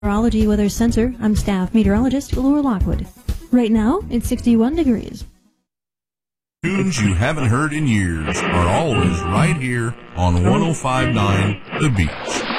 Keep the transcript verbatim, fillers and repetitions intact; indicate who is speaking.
Speaker 1: Meteorology Weather Center, I'm Staff Meteorologist Laura Lockwood. Right now, it's sixty-one degrees.
Speaker 2: Tunes you haven't heard in years are always right here on one oh five point nine The Beach.